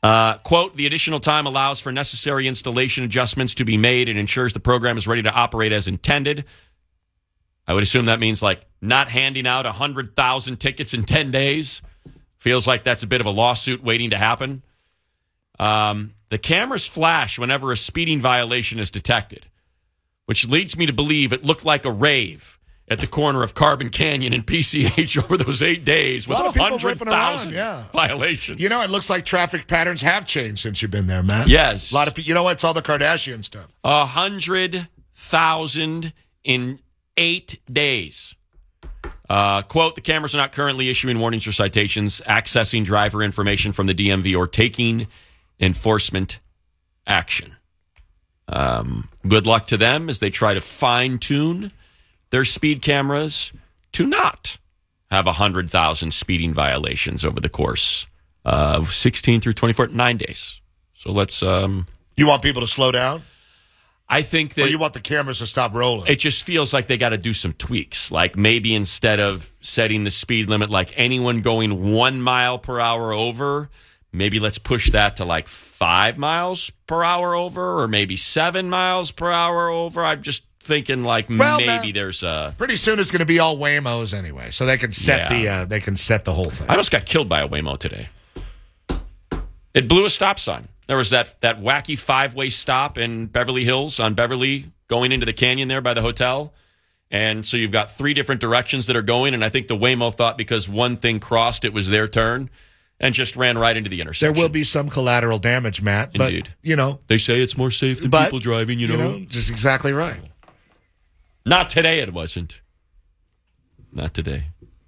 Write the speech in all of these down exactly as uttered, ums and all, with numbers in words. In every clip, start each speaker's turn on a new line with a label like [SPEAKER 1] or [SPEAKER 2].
[SPEAKER 1] Uh, quote, the additional time allows for necessary installation adjustments to be made and ensures the program is ready to operate as intended. I would assume that means like not handing out one hundred thousand tickets in ten days. Feels like that's a bit of a lawsuit waiting to happen. Um, the cameras flash whenever a speeding violation is detected, which leads me to believe it looked like a rave at the corner of Carbon Canyon and P C H over those eight days with one hundred thousand yeah. violations.
[SPEAKER 2] You know, it looks like traffic patterns have changed since you've been there, Matt.
[SPEAKER 1] Yes.
[SPEAKER 2] A lot of people, you know what? It's all the Kardashian stuff.
[SPEAKER 1] one hundred thousand in eight days. Uh, quote, the cameras are not currently issuing warnings or citations, accessing driver information from the D M V, or taking enforcement action. Um, good luck to them as they try to fine-tune their speed cameras to not have one hundred thousand speeding violations over the course of sixteen through twenty-four, nine days. So let's... Um,
[SPEAKER 2] you want people to slow down?
[SPEAKER 1] I think that...
[SPEAKER 2] Or you want the cameras to stop rolling?
[SPEAKER 1] It just feels like they got to do some tweaks. Like maybe instead of setting the speed limit like anyone going one mile per hour over, maybe let's push that to like five miles per hour over, or maybe seven miles per hour over. I'm just... thinking like well, maybe man, there's a
[SPEAKER 2] pretty soon it's going to be all Waymos anyway, so they can set yeah. the uh, they can set the whole thing.
[SPEAKER 1] I almost got killed by a Waymo today. It blew a stop sign. There was that that wacky five-way stop in Beverly Hills on Beverly going into the canyon there by the hotel, and so you've got three different directions that are going, and I think the Waymo thought because one thing crossed, it was their turn, and just ran right into the intersection.
[SPEAKER 2] There will be some collateral damage, Matt. But,
[SPEAKER 1] Indeed.
[SPEAKER 2] You know,
[SPEAKER 1] they say it's more safe than
[SPEAKER 2] but,
[SPEAKER 1] people driving. You know,
[SPEAKER 2] you know, just exactly right.
[SPEAKER 1] Not today, it wasn't. Not today.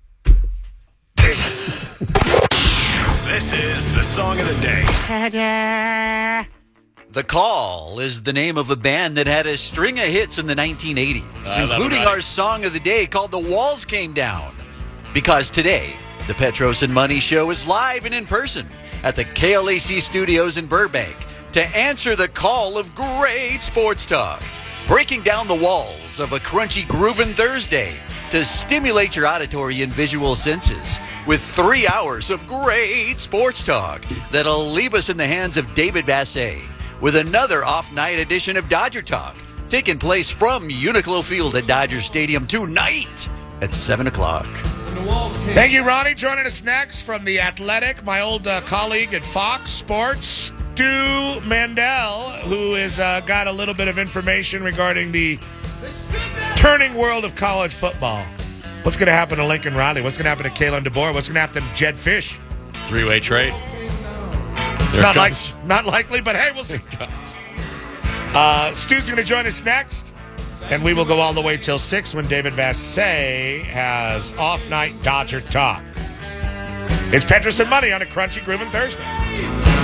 [SPEAKER 3] This is the song of the day.
[SPEAKER 4] Ta-da. The Call is the name of a band that had a string of hits in the nineteen eighties, including our song of the day called The Walls Came Down. Because today, the Petros and Money Show is live and in person at the K L A C studios in Burbank to answer the call of great sports talk. Breaking down the walls of a crunchy groovin' Thursday to stimulate your auditory and visual senses with three hours of great sports talk that'll leave us in the hands of David Bassett with another off-night edition of Dodger Talk taking place from Uniqlo Field at Dodger Stadium tonight at seven o'clock.
[SPEAKER 2] Thank you, Ronnie. Joining us next from The Athletic, my old uh, colleague at Fox Sports, Stu Mandel, who has uh, got a little bit of information regarding the turning world of college football. What's going to happen to Lincoln Riley? What's going to happen to Kalen DeBoer? What's going to happen to Jed Fish?
[SPEAKER 1] Three-way trade.
[SPEAKER 2] It's not, like, not likely, but hey, we'll see. Uh, Stu's going to join us next, and we will go all the way till six when David Vassay has off-night Dodger Talk. It's Petros and Money on a Crunchy Groovin' Thursday.